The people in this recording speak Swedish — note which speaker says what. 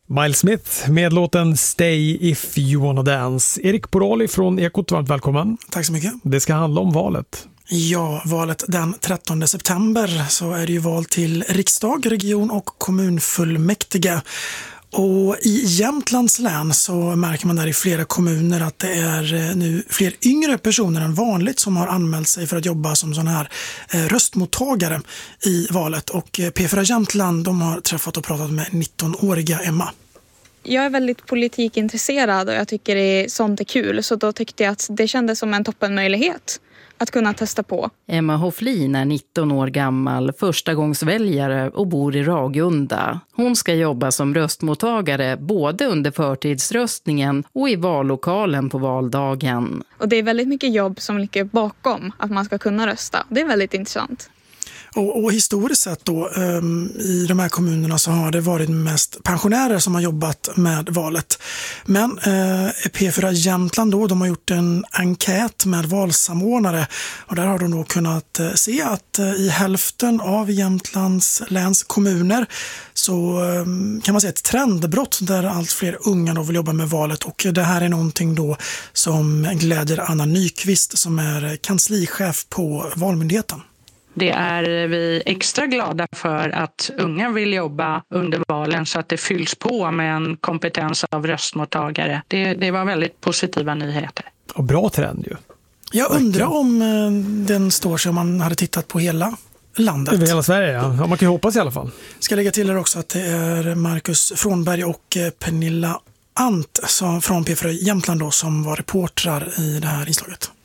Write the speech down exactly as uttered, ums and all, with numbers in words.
Speaker 1: Miles Smith med låten Stay If You Wanna Dance. Erik Porali från Ekot, varmt välkommen.
Speaker 2: Tack så mycket.
Speaker 1: Det ska handla om valet.
Speaker 2: Ja, valet den trettonde september så är det ju val till riksdag, region och kommunfullmäktige. Och i Jämtlands län så märker man där i flera kommuner att det är nu fler yngre personer än vanligt som har anmält sig för att jobba som sån här röstmottagare i valet. Och P fyra Jämtland, de har träffat och pratat med nittonåriga Emma.
Speaker 3: Jag är väldigt politikintresserad och jag tycker det sånt är kul, så då tyckte jag att det kändes som en toppenmöjlighet att kunna testa på.
Speaker 4: Emma Hofflin är nitton år gammal, förstagångsväljare och bor i Ragunda. Hon ska jobba som röstmottagare både under förtidsröstningen och i vallokalen på valdagen.
Speaker 3: Och det är väldigt mycket jobb som ligger bakom att man ska kunna rösta. Det är väldigt intressant.
Speaker 2: Och, och historiskt sett då um, i de här kommunerna så har det varit mest pensionärer som har jobbat med valet. Men uh, P fyra Jämtland då, de har gjort en enkät med valsamordnare och där har de då kunnat uh, se att uh, i hälften av Jämtlands läns kommuner så um, kan man se ett trendbrott där allt fler unga då vill jobba med valet, och det här är någonting då som glädjer Anna Nyqvist som är kanslichef på Valmyndigheten.
Speaker 5: Det är vi extra glada för att unga vill jobba under valen så att det fylls på med en kompetens av röstmottagare. Det, det var väldigt positiva nyheter.
Speaker 1: Och bra trend ju.
Speaker 2: Jag undrar om den står sig om man hade tittat på hela landet.
Speaker 1: Över hela Sverige, ja. Ja, man kan ju hoppas i alla fall.
Speaker 2: Ska lägga till här också att det är Marcus Frånberg och Pernilla Ant från P fyra Jämtland då, som var reportrar i det här inslaget.